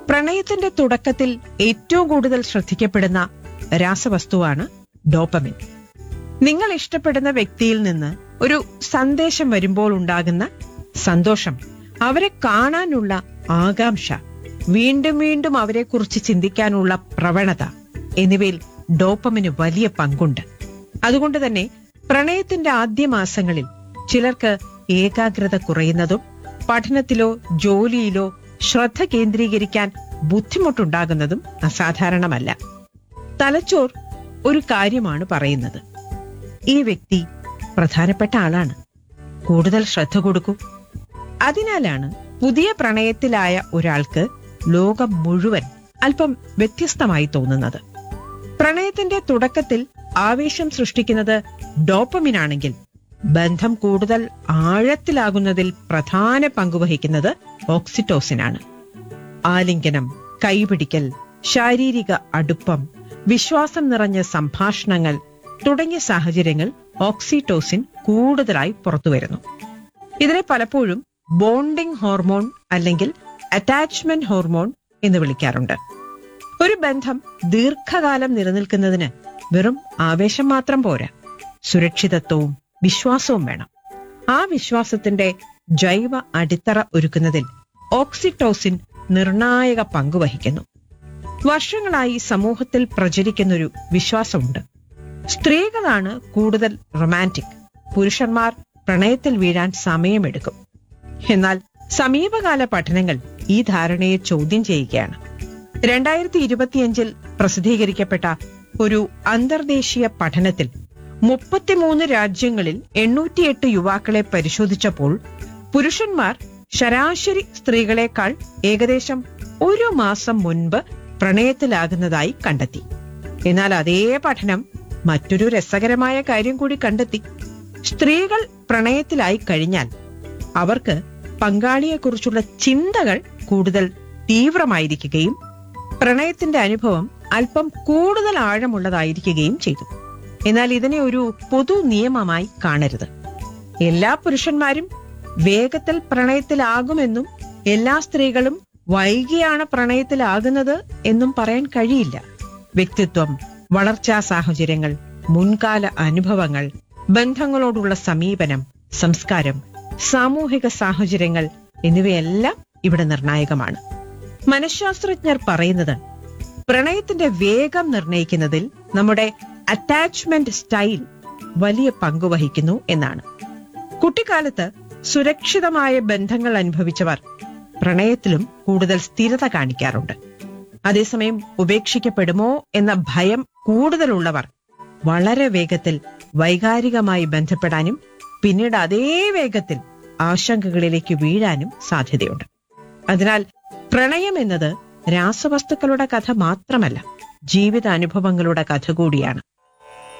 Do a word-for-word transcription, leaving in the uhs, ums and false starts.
പ്രണയത്തിന്റെ തുടക്കത്തിൽ ഏറ്റവും കൂടുതൽ ശ്രദ്ധിക്കപ്പെടുന്ന രാസവസ്തുവാണ് ഡോപ്പമിൻ. നിങ്ങൾ ഇഷ്ടപ്പെടുന്ന വ്യക്തിയിൽ നിന്ന് ഒരു സന്ദേശം വരുമ്പോൾ ഉണ്ടാകുന്ന സന്തോഷം, അവരെ കാണാനുള്ള ആകാംക്ഷ, വീണ്ടും വീണ്ടും അവരെക്കുറിച്ച് ചിന്തിക്കാനുള്ള പ്രവണത എന്നിവയിൽ ഡോപ്പമിന് വലിയ പങ്കുണ്ട്. അതുകൊണ്ട് തന്നെ പ്രണയത്തിന്റെ ആദ്യ മാസങ്ങളിൽ ചിലർക്ക് ഏകാഗ്രത കുറയുന്നതും പഠനത്തിലോ ജോലിയിലോ ശ്രദ്ധ കേന്ദ്രീകരിക്കാൻ ബുദ്ധിമുട്ടുണ്ടാകുന്നതും അസാധാരണമല്ല. തലച്ചോർ ഒരു കാര്യമാണ് പറയുന്നത്: ഈ വ്യക്തി പ്രധാനപ്പെട്ട ആളാണ്, കൂടുതൽ ശ്രദ്ധ കൊടുക്കൂ. അതിനാലാണ് പുതിയ പ്രണയത്തിലായ ഒരാൾക്ക് ലോകം മുഴുവൻ അല്പം വ്യത്യസ്തമായി തോന്നുന്നത്. പ്രണയത്തിന്റെ തുടക്കത്തിൽ ആവേശം സൃഷ്ടിക്കുന്നത് ഡോപ്പമിനാണെങ്കിൽ, ബന്ധം കൂടുതൽ ആഴത്തിലാകുന്നതിൽ പ്രധാന പങ്കുവഹിക്കുന്നത് ഓക്സിറ്റോസിനാണ്. ആലിംഗനം, കൈപിടിക്കൽ, ശാരീരിക അടുപ്പം, വിശ്വാസം നിറഞ്ഞ സംഭാഷണങ്ങൾ തുടങ്ങിയ സാഹചര്യങ്ങൾ ഓക്സിറ്റോസിൻ കൂടുതലായി പുറത്തുവരുന്നു. ഇതിനെ പലപ്പോഴും ബോണ്ടിംഗ് ഹോർമോൺ അല്ലെങ്കിൽ അറ്റാച്ച്മെന്റ് ഹോർമോൺ എന്ന് വിളിക്കാറുണ്ട്. ഒരു ബന്ധം ദീർഘകാലം നിലനിൽക്കുന്നതിന് വെറും ആവേശം മാത്രം പോരാ, സുരക്ഷിതത്വവും വിശ്വാസവും വേണം. ആ വിശ്വാസത്തിന്റെ ജൈവ അടിത്തറ ഒരുക്കുന്നതിൽ ഓക്സിറ്റോസിൻ നിർണായക പങ്കുവഹിക്കുന്നു. വർഷങ്ങളായി സമൂഹത്തിൽ പ്രചരിക്കുന്നൊരു വിശ്വാസമുണ്ട്: സ്ത്രീകളാണ് കൂടുതൽ റൊമാൻറ്റിക്, പുരുഷന്മാർ പ്രണയത്തിൽ വീഴാൻ സമയമെടുക്കും. എന്നാൽ സമീപകാല പഠനങ്ങൾ ഈ ധാരണയെ ചോദ്യം ചെയ്യുകയാണ്. രണ്ടായിരത്തി ഇരുപത്തിയഞ്ചിൽ പ്രസിദ്ധീകരിക്കപ്പെട്ട ഒരു അന്തർദേശീയ പഠനത്തിൽ മുപ്പത്തിമൂന്ന് രാജ്യങ്ങളിൽ എണ്ണൂറ്റിയെട്ട് യുവാക്കളെ പരിശോധിച്ചപ്പോൾ പുരുഷന്മാർ ശരാശരി സ്ത്രീകളെക്കാൾ ഏകദേശം ഒരു മാസം മുൻപ് പ്രണയത്തിലാകുന്നതായി കണ്ടെത്തി. എന്നാൽ അതേ പഠനം മറ്റൊരു രസകരമായ കാര്യം കൂടി കണ്ടെത്തി: സ്ത്രീകൾ പ്രണയത്തിലായി കഴിഞ്ഞാൽ അവർക്ക് പങ്കാളിയെക്കുറിച്ചുള്ള ചിന്തകൾ കൂടുതൽ തീവ്രമായിരിക്കുകയും പ്രണയത്തിന്റെ അനുഭവം അല്പം കൂടുതൽ ആഴമുള്ളതായിരിക്കുകയും ചെയ്തു. എന്നാൽ ഇതിനെ ഒരു പൊതു നിയമമായി കാണരുത്. എല്ലാ പുരുഷന്മാരും വേഗത്തിൽ പ്രണയത്തിലാകുമെന്നും എല്ലാ സ്ത്രീകളും വൈകിയാണ് പ്രണയത്തിലാകുന്നത് എന്നും പറയാൻ കഴിയില്ല. വ്യക്തിത്വം, വളർച്ചാ സാഹചര്യങ്ങൾ, മുൻകാല അനുഭവങ്ങൾ, ബന്ധങ്ങളോടുള്ള സമീപനം, സംസ്കാരം, സാമൂഹിക സാഹചര്യങ്ങൾ എന്നിവയെല്ലാം ഇവിടെ നിർണായകമാണ്. മനഃശാസ്ത്രജ്ഞർ പറയുന്നത് പ്രണയത്തിന്റെ വേഗം നിർണയിക്കുന്നതിൽ നമ്മുടെ അറ്റാച്ച്മെന്റ് സ്റ്റൈൽ വലിയ പങ്കുവഹിക്കുന്നു എന്നാണ്. കുട്ടിക്കാലത്ത് സുരക്ഷിതമായ ബന്ധങ്ങൾ അനുഭവിച്ചവർ പ്രണയത്തിലും കൂടുതൽ സ്ഥിരത കാണിക്കാറുണ്ട്. അതേസമയം ഉപേക്ഷിക്കപ്പെടുമോ എന്ന ഭയം കൂടുതലുള്ളവർ വളരെ വേഗത്തിൽ വൈകാരികമായി ബന്ധപ്പെടാനും പിന്നീട് അതേ വേഗത്തിൽ ആശങ്കകളിലേക്ക് വീഴാനും സാധ്യതയുണ്ട്. അതിനാൽ പ്രണയം എന്നത് രാസവസ്തുക്കളുടെ കഥ മാത്രമല്ല, ജീവിതാനുഭവങ്ങളുടെ കഥ കൂടിയാണ്.